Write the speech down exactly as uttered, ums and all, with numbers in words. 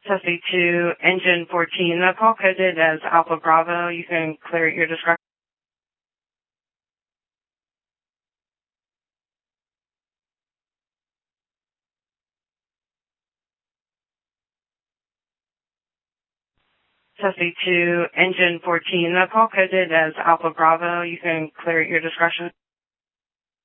Tessie to engine fourteen. The call coded as Alpha Bravo. You can clear at your discretion. Tessie to engine fourteen. The call coded as Alpha Bravo. You can clear at your discretion.